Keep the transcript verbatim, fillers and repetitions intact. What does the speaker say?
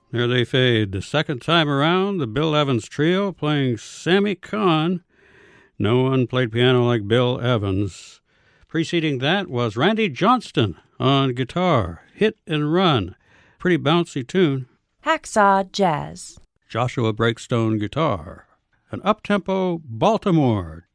There they fade. The second time around, the Bill Evans Trio playing Sammy Kahn. No one played piano like Bill Evans. Preceding that was Randy Johnston on guitar. Hit and Run. Pretty bouncy tune. Hacksaw Jazz. Joshua Breakstone guitar. An up-tempo Baltimore